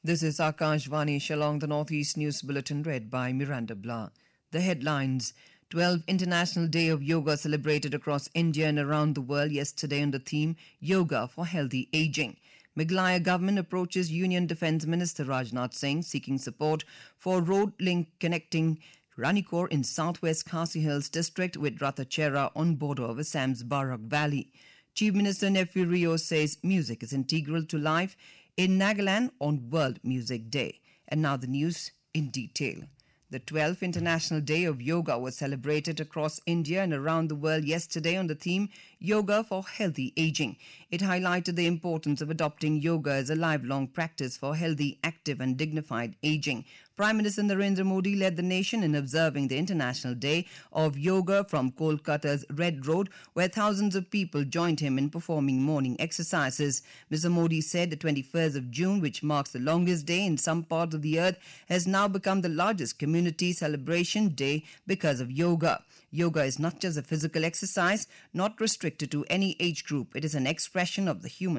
This is Akashvani Shillong, the Northeast News Bulletin read by Miranda Blah. The headlines: 12th International Day of Yoga celebrated across India and around the world yesterday on the theme Yoga for Healthy Aging. Meghalaya government approaches Union Defence Minister Rajnath Singh seeking support for road link connecting Ranikor in southwest Khasi Hills district with Rathachera on border of Assam's Barak Valley. Chief Minister Nefi Rio says music is integral to life in Nagaland on World Music Day. And now the news in detail. The 12th International Day of Yoga was celebrated across India and around the world yesterday on the theme Yoga for Healthy Aging. It highlighted the importance of adopting yoga as a lifelong practice for healthy, active and dignified aging. Prime Minister Narendra Modi led the nation in observing the International Day of Yoga from Kolkata's Red Road, where thousands of people joined him in performing morning exercises. Mr. Modi said the 21st of June, which marks the longest day in some parts of the earth, has now become the largest community celebration day because of yoga. Yoga is not just a physical exercise, not restricted to any age group. It is an expression of the human